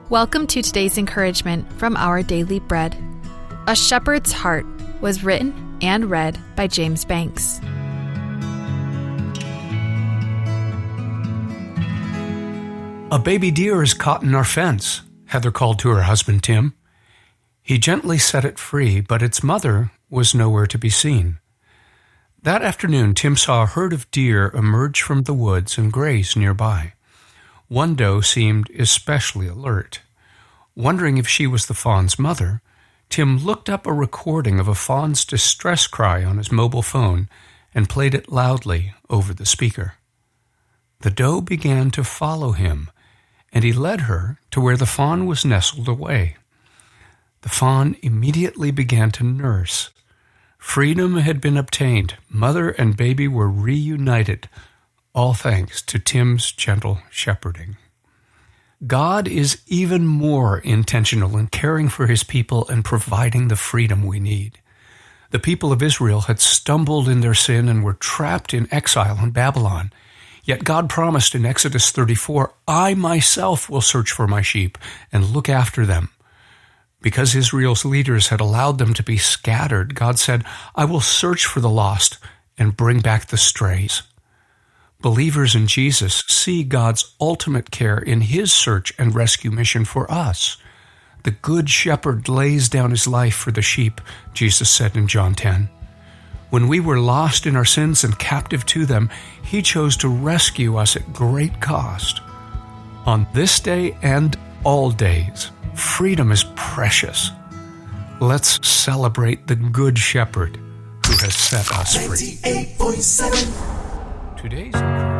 Welcome to today's encouragement from Our Daily Bread. A Shepherd's Heart was written and read by James Banks. A baby deer is caught in our fence, Heather called to her husband Tim. He gently set it free, but its mother was nowhere to be seen. That afternoon, Tim saw a herd of deer emerge from the woods and graze nearby. One doe seemed especially alert. Wondering if she was the fawn's mother, Tim looked up a recording of a fawn's distress cry on his mobile phone and played it loudly over the speaker. The doe began to follow him, and he led her to where the fawn was nestled away. The fawn immediately began to nurse. Freedom had been obtained. Mother and baby were reunited, all thanks to Tim's gentle shepherding. God is even more intentional in caring for his people and providing the freedom we need. The people of Israel had stumbled in their sin and were trapped in exile in Babylon. Yet God promised in Exodus 34, "I myself will search for my sheep and look after them." Because Israel's leaders had allowed them to be scattered, God said, "I will search for the lost and bring back the strays." Believers in Jesus see God's ultimate care in his search and rescue mission for us. The good shepherd lays down his life for the sheep, Jesus said in John 10. When we were lost in our sins and captive to them, he chose to rescue us at great cost. On this day and all days, freedom is precious. Let's celebrate the good shepherd who has set us free. 98.7 Today's